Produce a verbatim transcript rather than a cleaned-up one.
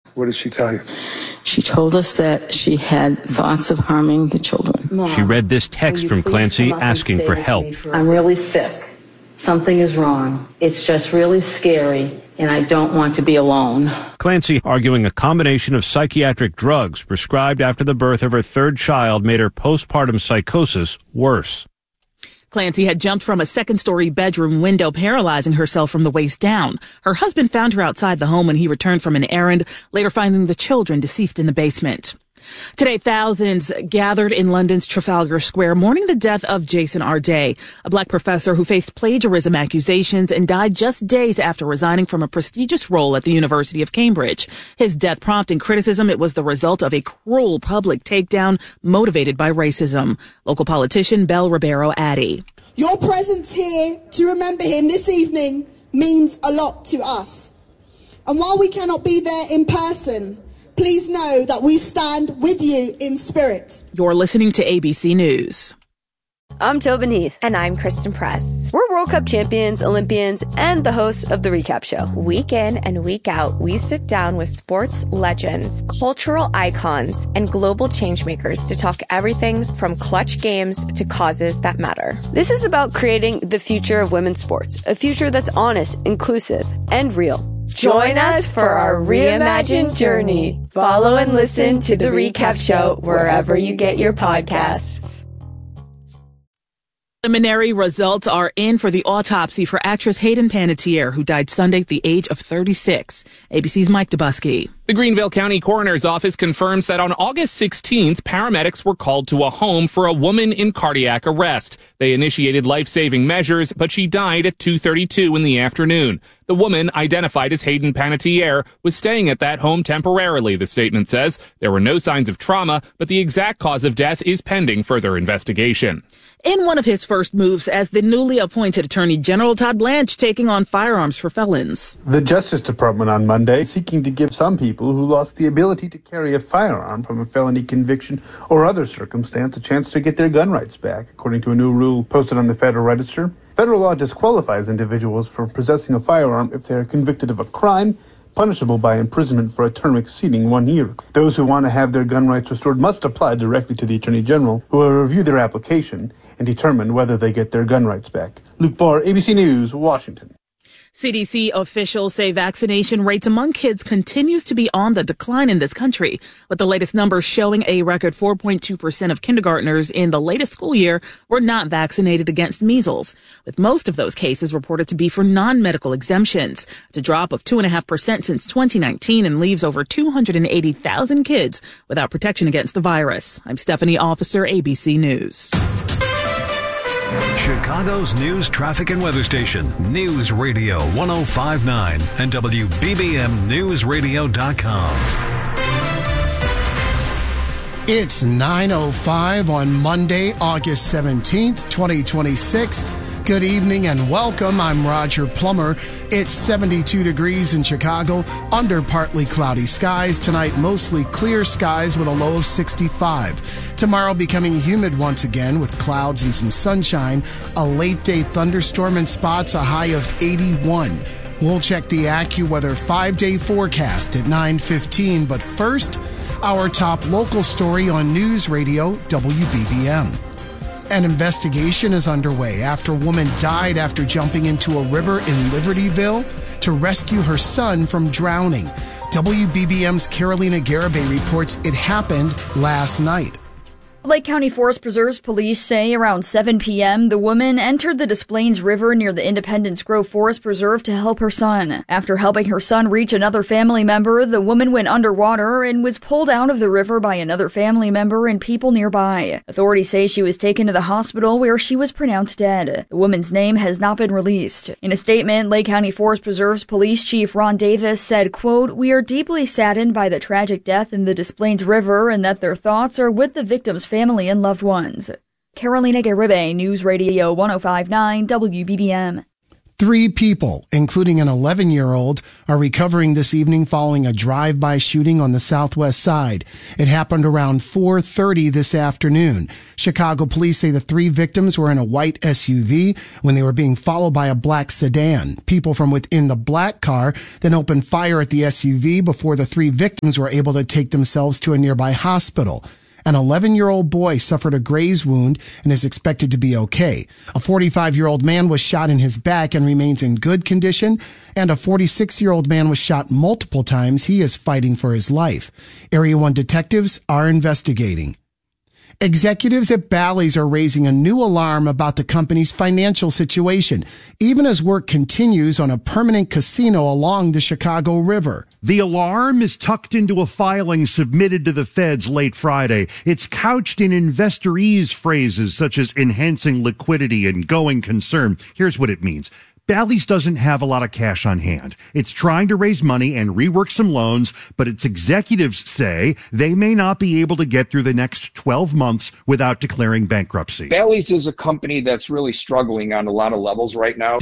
What did she tell you? She told us that she had thoughts of harming the children. Mom, she read this text from Clancy asking for help. For I'm really sick. Something is wrong. It's just really scary, and I don't want to be alone. Clancy arguing a combination of psychiatric drugs prescribed after the birth of her third child made her postpartum psychosis worse. Clancy had jumped from a second-story bedroom window, paralyzing herself from the waist down. Her husband found her outside the home when he returned from an errand, later finding the children deceased in the basement. Today, thousands gathered in London's Trafalgar Square mourning the death of Jason Arday, a black professor who faced plagiarism accusations and died just days after resigning from a prestigious role at the University of Cambridge. His death prompting criticism. It was the result of a cruel public takedown motivated by racism. Local politician Belle Ribeiro Addy. Your presence here to remember him this evening means a lot to us. And while we cannot be there in person, please know that we stand with you in spirit. You're listening to A B C News. I'm Tobin Heath. And I'm Kristen Press. We're World Cup champions, Olympians, and the hosts of The Recap Show. Week in and week out, we sit down with sports legends, cultural icons, and global changemakers to talk everything from clutch games to causes that matter. This is about creating the future of women's sports, a future that's honest, inclusive, and real. Join us for our reimagined journey. Follow and listen to The Recap Show wherever you get your podcasts. Preliminary results are in for the autopsy for actress Hayden Panettiere, who died Sunday at the age of thirty-six. A B C's Mike Dubusky. The Greenville County Coroner's Office confirms that on August sixteenth, paramedics were called to a home for a woman in cardiac arrest. They initiated life-saving measures, but she died at two thirty-two in the afternoon. The woman, identified as Hayden Panettiere, was staying at that home temporarily, the statement says. There were no signs of trauma, but the exact cause of death is pending further investigation. In one of his first moves as the newly appointed Attorney General, Todd Blanche taking on firearms for felons. The Justice Department on Monday seeking to give some people who lost the ability to carry a firearm from a felony conviction or other circumstance a chance to get their gun rights back, according to a new rule posted on the Federal Register. Federal law disqualifies individuals from possessing a firearm if they are convicted of a crime punishable by imprisonment for a term exceeding one year. Those who want to have their gun rights restored must apply directly to the Attorney General, who will review their application and determine whether they get their gun rights back. Luke Barr, A B C News, Washington. C D C officials say vaccination rates among kids continues to be on the decline in this country, with the latest numbers showing a record four point two percent of kindergartners in the latest school year were not vaccinated against measles, with most of those cases reported to be for non-medical exemptions. It's a drop of two point five percent since twenty nineteen and leaves over two hundred eighty thousand kids without protection against the virus. I'm Stephanie Officer, A B C News. Chicago's news, traffic, and weather station, News Radio one oh five point nine and W B B M News Radio dot com. It's nine oh five on Monday, August seventeenth, twenty twenty-six. Good evening and welcome. I'm Roger Plummer. It's seventy-two degrees in Chicago, under partly cloudy skies. Tonight, mostly clear skies with a low of sixty-five. Tomorrow, becoming humid once again with clouds and some sunshine. A late-day thunderstorm in spots, a high of eighty-one. We'll check the AccuWeather five-day forecast at nine fifteen. But first, our top local story on News Radio W B B M. An investigation is underway after a woman died after jumping into a river in Libertyville to rescue her son from drowning. W B B M's Carolina Garibay reports it happened last night. Lake County Forest Preserves police say around seven p.m., the woman entered the Des Plaines River near the Independence Grove Forest Preserve to help her son. After helping her son reach another family member, the woman went underwater and was pulled out of the river by another family member and people nearby. Authorities say she was taken to the hospital where she was pronounced dead. The woman's name has not been released. In a statement, Lake County Forest Preserves Police Chief Ron Davis said, quote, "We are deeply saddened by the tragic death in the Des Plaines River and that their thoughts are with the victim's family and loved ones." Carolina Garibay, News Radio one oh five point nine W B B M. Three people, including an eleven-year-old, are recovering this evening following a drive-by shooting on the southwest side. It happened around four thirty this afternoon. Chicago police say the three victims were in a white S U V when they were being followed by a black sedan. People from within the black car then opened fire at the S U V before the three victims were able to take themselves to a nearby hospital. An eleven-year-old boy suffered a graze wound and is expected to be okay. A forty-five-year-old man was shot in his back and remains in good condition, and a forty-six-year-old man was shot multiple times. He is fighting for his life. Area one detectives are investigating. Executives at Bally's are raising a new alarm about the company's financial situation, even as work continues on a permanent casino along the Chicago River. The alarm is tucked into a filing submitted to the feds late Friday. It's couched in investorese phrases such as enhancing liquidity and going concern. Here's what it means. Bally's doesn't have a lot of cash on hand. It's trying to raise money and rework some loans, but its executives say they may not be able to get through the next twelve months without declaring bankruptcy. Bally's is a company that's really struggling on a lot of levels right now.